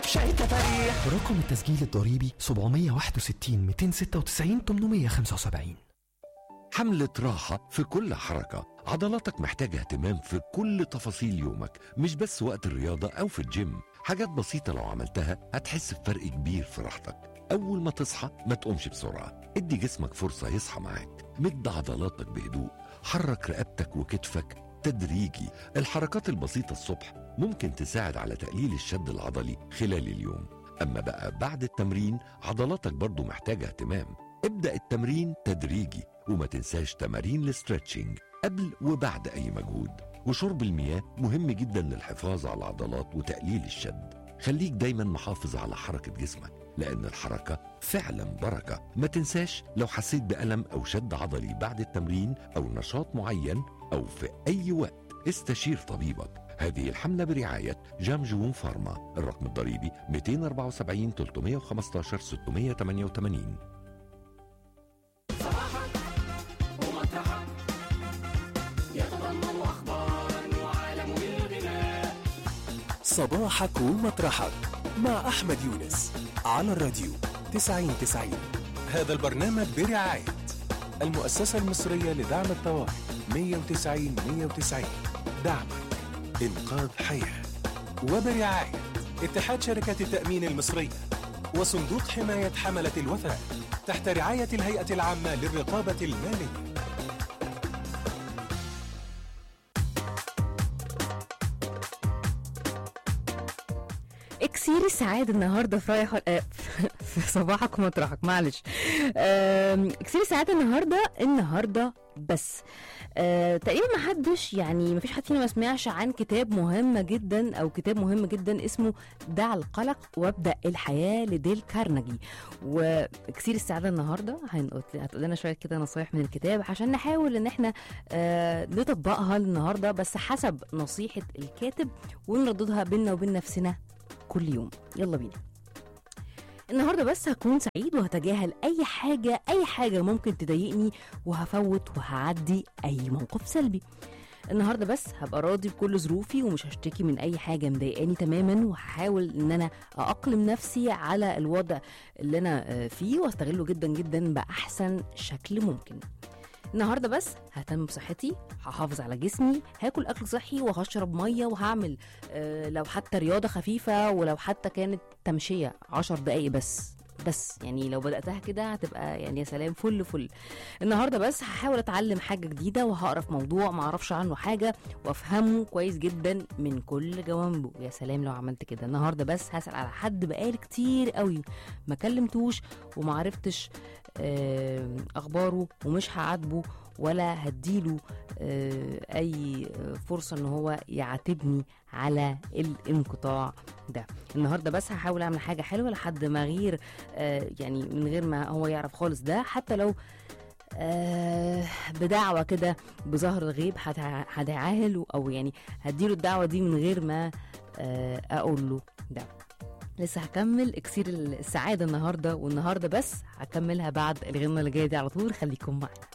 بشاي تفاريح. رقم التسجيل الضريبي 761 296 875. حملة راحة في كل حركة. عضلاتك محتاجة اهتمام في كل تفاصيل يومك، مش بس وقت الرياضة أو في الجيم. حاجات بسيطة لو عملتها هتحس بفرق كبير في راحتك. أول ما تصحى ما تقومش بسرعة، ادي جسمك فرصة يصحى معاك. مد عضلاتك بهدوء، حرك رقبتك وكتفك تدريجي. الحركات البسيطة الصبح ممكن تساعد على تقليل الشد العضلي خلال اليوم. أما بقى بعد التمرين عضلاتك برضو محتاجة اهتمام. ابدأ التمرين تدريجي، وما تنساش تمارين الاسترتشنج قبل وبعد أي مجهود. وشرب المياه مهم جدا للحفاظ على العضلات وتقليل الشد. خليك دايما محافظ على حركة جسمك، لأن الحركة فعلا بركة. ما تنساش لو حسيت بألم أو شد عضلي بعد التمرين أو نشاط معين أو في أي وقت استشير طبيبك. هذه الحملة برعاية جامجون فارما. الرقم الضريبي 274 315 688. صباحك ومطرحك مع أحمد يونس على الراديو 90-90. هذا البرنامج برعاية المؤسسة المصرية لدعم الطوارئ 190-190. دعمك إنقاذ حياة. وبرعاية اتحاد شركة التأمين المصرية وصندوق حماية حملة الوثائق تحت رعاية الهيئة العامة للرقابة المالية. اكسير السعادة النهاردة في رايح في صباحك ومطرحك. معلش. اكسير السعادة النهاردة بس تقريبا ما حدش، يعني ما فيش حد فينا ما سمعش عن كتاب مهم جدا اسمه دع القلق وابدأ الحياة لديل كارنيجي. واكسير السعادة النهاردة هتقول لنا شوية كده نصايح من الكتاب عشان نحاول ان احنا نطبقها النهاردة بس حسب نصيحة الكاتب، ونرددها بينا وبين نفسنا كل يوم. يلا بينا. النهاردة بس هكون سعيد وهتجاهل أي حاجة ممكن تضايقني، وهفوت وهعدي أي موقف سلبي. النهاردة بس هبقى راضي بكل ظروفي ومش هشتكي من أي حاجة مضايقاني تماما، وهحاول إن أنا أقلم نفسي على الوضع اللي أنا فيه واستغله جدا جدا بأحسن شكل ممكن. النهاردة بس ههتم بصحتي، هحافظ على جسمي، هاكل أكل صحي وهشرب مية وهعمل لو حتى رياضة خفيفة، ولو حتى كانت تمشية 10 دقايق بس يعني لو بدأتها كده هتبقى يعني يا سلام فل. النهاردة بس هحاول أتعلم حاجة جديدة وهقرأ في موضوع معرفش عنه حاجة وأفهمه كويس جدا من كل جوانبه. يا سلام لو عملت كده. النهاردة بس هسأل على حد بقالي كتير قوي ما كلمتوش ومعرفتش أخباره، ومش هعاتبه ولا هديله أي فرصة إن هو يعاتبني على الانقطاع ده. النهاردة بس هحاول أعمل حاجة حلوة لحد ما غير يعني من غير ما هو يعرف خالص ده، حتى لو بدعوة كده بظهر الغيب هدعاهله، أو يعني هديله الدعوة دي من غير ما أقول له ده. لسه هكمل اكسير السعادة النهاردة، والنهاردة بس هكملها بعد الغنى اللي جاية دي على طول. خليكم معنا.